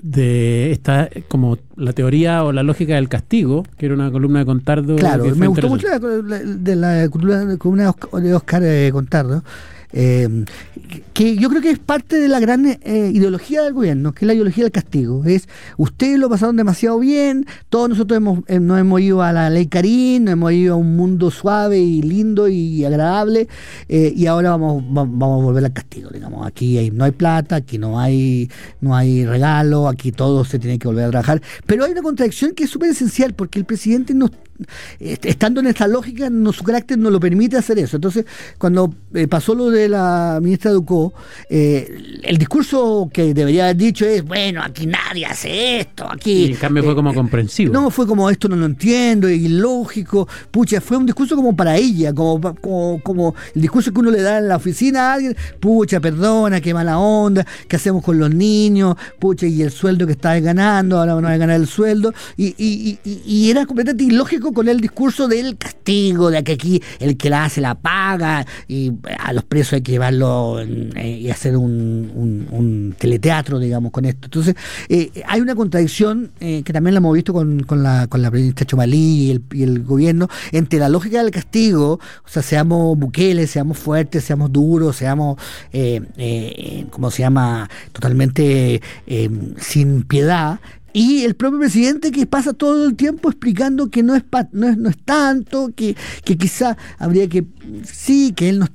de esta, como la teoría o la lógica del castigo, que era una columna de Contardo. Claro, me gustó mucho la columna de Oscar Contardo. Que yo creo que es parte de la gran ideología del gobierno, que es la ideología del castigo. Es, ustedes lo pasaron demasiado bien, todos nosotros nos hemos ido a la ley Karim, nos hemos ido a un mundo suave y lindo y agradable, y ahora vamos a volver al castigo, digamos. Aquí no hay plata, aquí no hay regalo, aquí todo se tiene que volver a trabajar. Pero hay una contradicción que es súper esencial, porque el presidente estando en esta lógica, su carácter no lo permite hacer eso. Entonces, cuando pasó lo de la ministra Ducó, el discurso que debería haber dicho es, bueno, aquí nadie hace esto, aquí... Y en cambio fue como comprensivo. No, fue como, esto no lo entiendo, es ilógico. Pucha, fue un discurso como para ella, como el discurso que uno le da en la oficina a alguien. Pucha, perdona, qué mala onda, ¿qué hacemos con los niños? Pucha, y el sueldo que estás ganando, ahora no vas a ganar el sueldo. Y era completamente ilógico con el discurso del castigo, de que aquí el que la hace la paga, y a los presos hay que llevarlo y hacer un teleteatro, digamos, con esto. Entonces, hay una contradicción que también la hemos visto con la ministra Chomalí y el gobierno, entre la lógica del castigo, o sea, seamos Bukele, seamos fuertes, seamos duros, seamos, ¿cómo se llama?, totalmente sin piedad, y el propio presidente que pasa todo el tiempo explicando que no es tanto, que quizá habría que, sí, que él no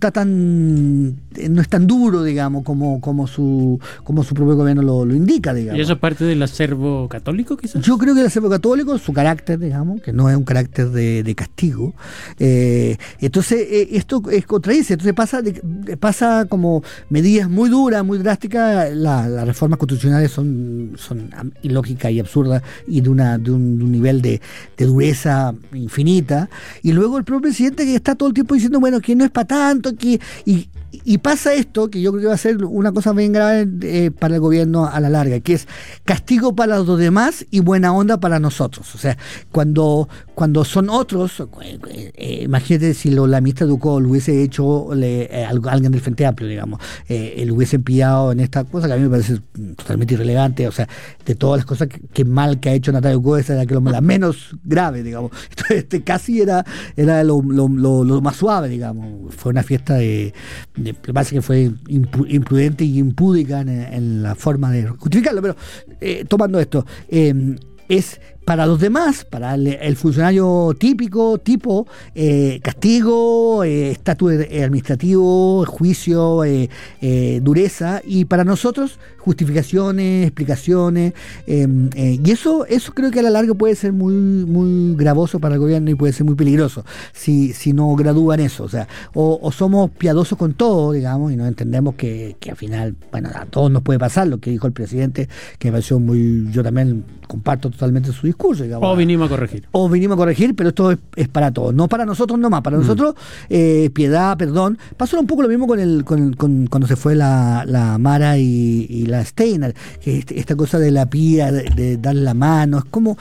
es tan duro, digamos, como su propio gobierno lo indica, digamos. ¿Y eso es parte del acervo católico, quizás? Yo creo que el acervo católico, su carácter, digamos, que no es un carácter de castigo. Entonces, esto es contradice. Entonces pasa como medidas muy duras, muy drásticas. Las reformas constitucionales son ilógicas y absurda y de un nivel de dureza infinita, y luego el propio presidente que está todo el tiempo diciendo, bueno, que no es para tanto, y pasa esto, que yo creo que va a ser una cosa bien grave para el gobierno a la larga, que es castigo para los demás y buena onda para nosotros. O sea, cuando son otros, imagínate si la ministra Ducó lo hubiese hecho alguien del Frente Amplio, digamos, lo hubiesen pillado en esta cosa, que a mí me parece totalmente irrelevante. O sea, de todas las cosas que mal que ha hecho Natalia Ducó, esa era la menos grave, digamos. Entonces, casi era lo más suave, digamos. Fue una fiesta me parece que fue imprudente y impúdica en la forma de justificarlo, pero tomando esto, es para los demás, para el funcionario tipo, castigo, estatus administrativo, juicio, dureza, y para nosotros justificaciones, explicaciones, y eso creo que a la larga puede ser muy, muy gravoso para el gobierno y puede ser muy peligroso si no gradúan eso. O sea, o somos piadosos con todo, digamos, y no entendemos que al final, bueno, a todos nos puede pasar lo que dijo el presidente, que me pareció yo también comparto totalmente su discurso, digamos. O vinimos a corregir, pero esto es para todos, no para nosotros nomás, para nosotros piedad, perdón. Pasó un poco lo mismo cuando se fue la Mara y la Steiner, que esta cosa de la pía, de darle la mano, es como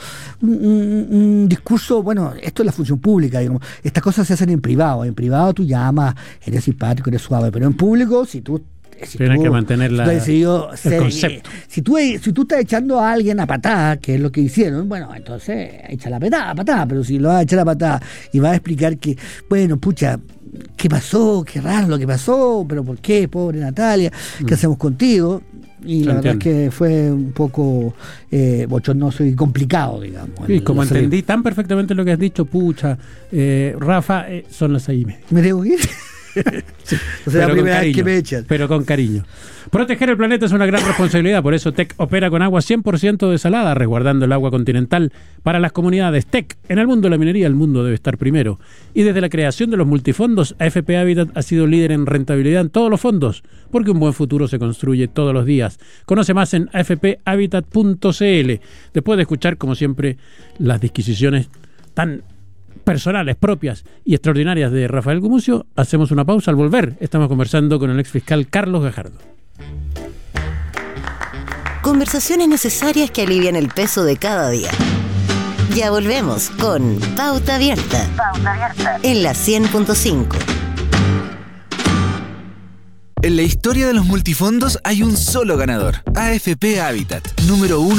un discurso, bueno, esto es la función pública, digamos, estas cosas se hacen en privado tú llamas, eres simpático, eres suave, pero en público, tienes que mantener el concepto. Si tú estás echando a alguien a patada, que es lo que hicieron, bueno, entonces echa la patada, pero si lo vas a echar a patada y vas a explicar que, bueno, pucha, ¿qué pasó? Qué raro lo que pasó, pero ¿por qué? Pobre Natalia, ¿qué hacemos contigo? Y la verdad es que fue un poco bochornoso y complicado, digamos. Y como entendí tan perfectamente lo que has dicho, pucha, Rafa, son las 6:30. ¿Me tengo que ir? Sí, o sea, la primera vez que me echan. Pero con cariño. Proteger el planeta es una gran responsabilidad, por eso TEC opera con agua 100% desalada, resguardando el agua continental para las comunidades. TEC, en el mundo de la minería, el mundo debe estar primero. Y desde la creación de los multifondos, AFP Habitat ha sido líder en rentabilidad en todos los fondos, porque un buen futuro se construye todos los días. Conoce más en afphabitat.cl. Después de escuchar, como siempre, las disquisiciones tan personales, propias y extraordinarias de Rafael Gumucio, hacemos una pausa. Al volver, estamos conversando con el exfiscal Carlos Gajardo. Conversaciones necesarias que alivian el peso de cada día. Ya volvemos con Pauta Abierta. En la 100.5. En la historia de los multifondos hay un solo ganador. AFP Habitat, número 1